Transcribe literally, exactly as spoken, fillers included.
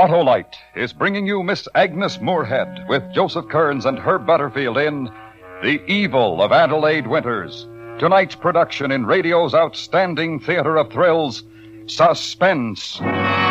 Autolite is bringing you Miss Agnes Moorehead with Joseph Kearns and Herb Butterfield in The Evil of Adelaide Winters. Tonight's production in radio's outstanding theater of thrills, Suspense.